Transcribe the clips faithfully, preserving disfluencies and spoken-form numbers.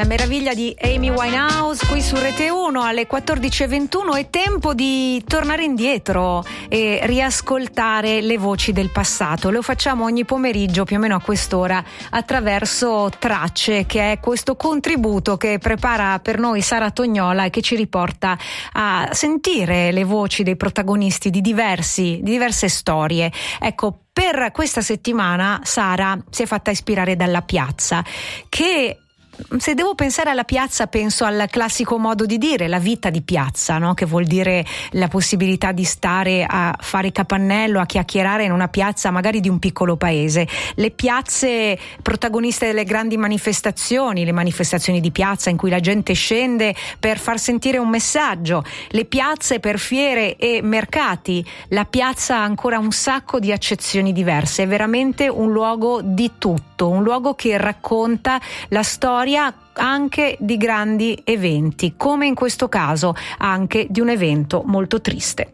La meraviglia di Amy Winehouse qui su Rete uno alle quattordici e ventuno. È tempo di tornare indietro e riascoltare le voci del passato. Lo facciamo ogni pomeriggio più o meno a quest'ora attraverso Tracce, che è questo contributo che prepara per noi Sara Tognola e che ci riporta a sentire le voci dei protagonisti di diversi, di diverse storie. Ecco, per questa settimana Sara si è fatta ispirare dalla piazza, che se devo pensare alla piazza penso al classico modo di dire la vita di piazza, no? Che vuol dire la possibilità di stare a fare capannello, a chiacchierare in una piazza magari di un piccolo paese. Le piazze protagoniste delle grandi manifestazioni, le manifestazioni di piazza in cui la gente scende per far sentire un messaggio, le piazze per fiere e mercati. La piazza ha ancora un sacco di accezioni diverse, è veramente un luogo di tutto, un luogo che racconta la storia anche di grandi eventi, come in questo caso anche di un evento molto triste.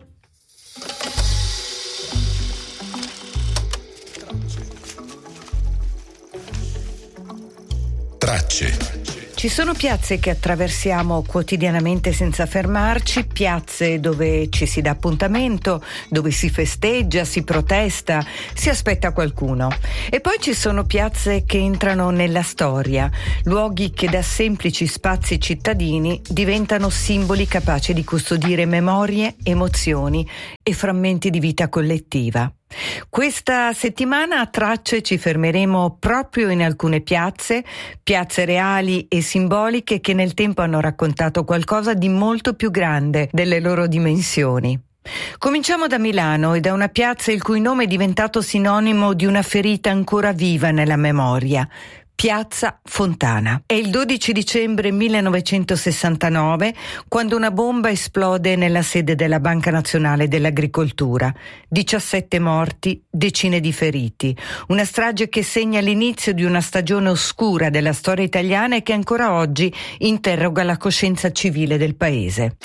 Tracce. Ci sono piazze che attraversiamo quotidianamente senza fermarci, piazze dove ci si dà appuntamento, dove si festeggia, si protesta, si aspetta qualcuno. E poi ci sono piazze che entrano nella storia, luoghi che da semplici spazi cittadini diventano simboli capaci di custodire memorie, emozioni e frammenti di vita collettiva. Questa settimana a Tracce ci fermeremo proprio in alcune piazze, piazze reali e simboliche che nel tempo hanno raccontato qualcosa di molto più grande delle loro dimensioni. Cominciamo da Milano e da una piazza il cui nome è diventato sinonimo di una ferita ancora viva nella memoria. Piazza Fontana. È il dodici dicembre millenovecentosessantanove quando una bomba esplode nella sede della Banca Nazionale dell'Agricoltura. diciassette morti, decine di feriti. Una strage che segna l'inizio di una stagione oscura della storia italiana e che ancora oggi interroga la coscienza civile del paese.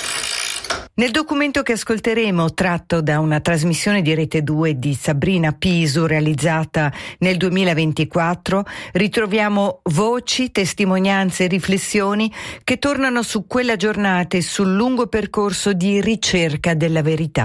Nel documento che ascolteremo, tratto da una trasmissione di Rete due di Sabrina Pisu realizzata nel duemilaventiquattro, ritroviamo voci, testimonianze e riflessioni che tornano su quella giornata e sul lungo percorso di ricerca della verità.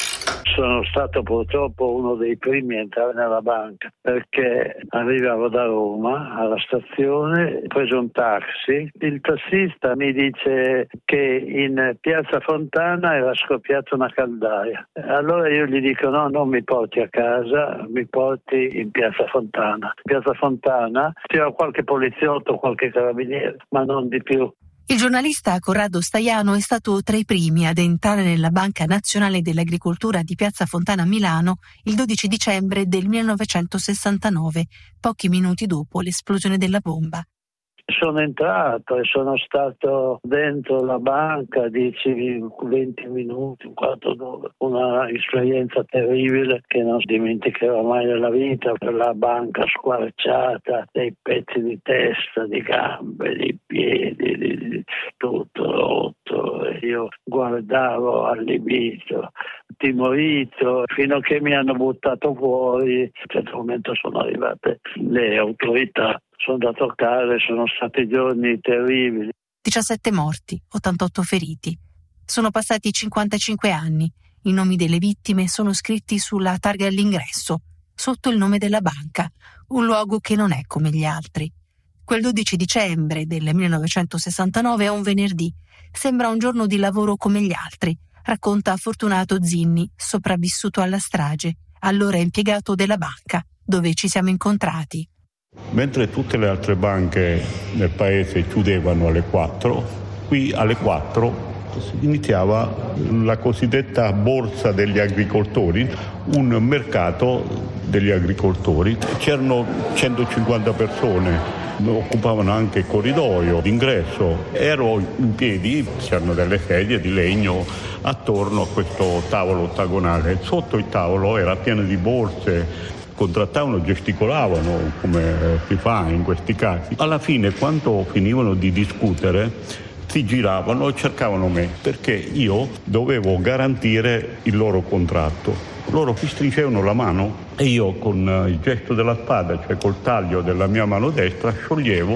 Sono stato purtroppo uno dei primi a entrare nella banca perché arrivavo da Roma alla stazione, ho preso un taxi, il tassista mi dice che in piazza Fontana era scoppiata una caldaia. Allora io gli dico no, non mi porti a casa, mi porti in piazza Fontana. In piazza Fontana c'era qualche poliziotto, qualche carabiniere, ma non di più. Il giornalista Corrado Staiano è stato tra i primi ad entrare nella Banca Nazionale dell'Agricoltura di Piazza Fontana a Milano il dodici dicembre del millenovecentosessantanove, pochi minuti dopo l'esplosione della bomba. Sono entrato e sono stato dentro la banca dieci venti minuti, un quarto d'ora, una esperienza terribile che non dimenticherò mai nella vita. La banca squarciata, dei pezzi di testa, di gambe, di piedi, di, di, tutto rotto. E io guardavo allibito, timorito, fino a che mi hanno buttato fuori. A un certo momento sono arrivate le autorità. Sono da toccare, sono stati giorni terribili. diciassette morti, ottantotto feriti. Sono passati cinquantacinque anni. I nomi delle vittime sono scritti sulla targa all'ingresso, sotto il nome della banca, un luogo che non è come gli altri. Quel dodici dicembre del millenovecentosessantanove è un venerdì. Sembra un giorno di lavoro come gli altri, racconta Fortunato Zinni, sopravvissuto alla strage, allora impiegato della banca, dove ci siamo incontrati. Mentre tutte le altre banche nel paese chiudevano alle quattro, qui alle quattro iniziava la cosiddetta borsa degli agricoltori, un mercato degli agricoltori. C'erano centocinquanta persone, occupavano anche il corridoio d'ingresso. Ero in piedi, c'erano delle sedie di legno attorno a questo tavolo ottagonale. Sotto il tavolo era pieno di borse. Contrattavano, gesticolavano come si fa in questi casi. Alla fine, quando finivano di discutere, si giravano e cercavano me, perché io dovevo garantire il loro contratto. Loro mi stringevano la mano e io con il gesto della spada, cioè col taglio della mia mano destra, scioglievo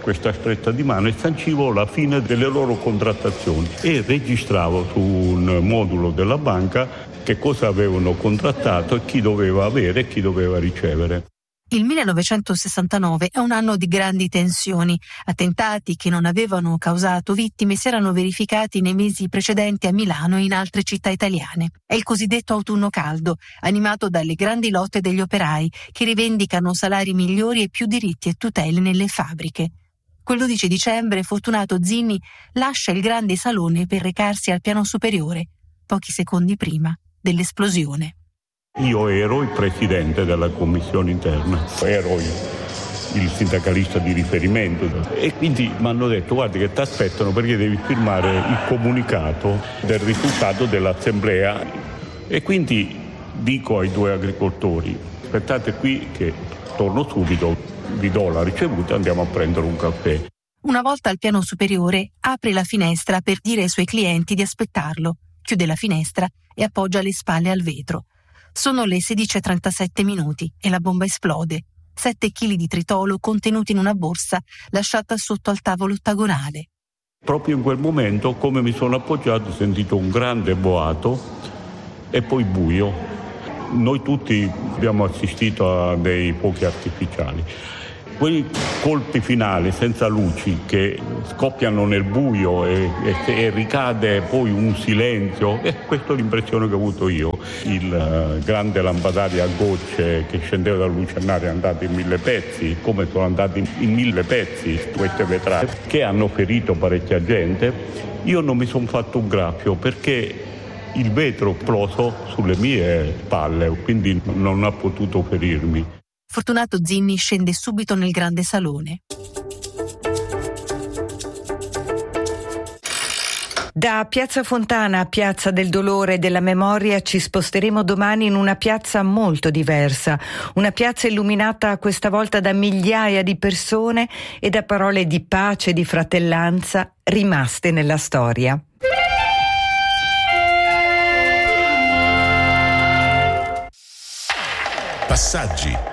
questa stretta di mano e sancivo la fine delle loro contrattazioni e registravo su un modulo della banca che cosa avevano contrattato e chi doveva avere e chi doveva ricevere. Il millenovecentosessantanove è un anno di grandi tensioni. Attentati che non avevano causato vittime si erano verificati nei mesi precedenti a Milano e in altre città italiane. È il cosiddetto autunno caldo, animato dalle grandi lotte degli operai che rivendicano salari migliori e più diritti e tutele nelle fabbriche. Quel dodici dicembre Fortunato Zinni lascia il grande salone per recarsi al piano superiore, pochi secondi prima dell'esplosione. Io ero il presidente della commissione interna, ero il, il sindacalista di riferimento e quindi mi hanno detto guardi che ti aspettano perché devi firmare il comunicato del risultato dell'assemblea e quindi dico ai due agricoltori aspettate qui che torno subito, vi do la ricevuta e andiamo a prendere un caffè. Una volta al piano superiore apre la finestra per dire ai suoi clienti di aspettarlo, chiude la finestra e appoggia le spalle al vetro. Sono le sedici e trentasette minuti e la bomba esplode. Sette chili di tritolo contenuti in una borsa lasciata sotto al tavolo ottagonale. Proprio in quel momento, come mi sono appoggiato, ho sentito un grande boato e poi buio. Noi tutti abbiamo assistito a dei fuochi artificiali. Quei colpi finali senza luci che scoppiano nel buio e, e, e ricade poi un silenzio, e questa è l'impressione che ho avuto io. Il uh, grande lampadario a gocce che scendeva dal lucernario è andato in mille pezzi, come sono andati in, in mille pezzi queste vetrate che hanno ferito parecchia gente. Io non mi sono fatto un graffio perché il vetro è esploso sulle mie spalle, quindi non ha potuto ferirmi. Fortunato Zinni scende subito nel grande salone. Da Piazza Fontana a Piazza del Dolore e della Memoria ci sposteremo domani in una piazza molto diversa, una piazza illuminata questa volta da migliaia di persone e da parole di pace e di fratellanza rimaste nella storia. Passaggi.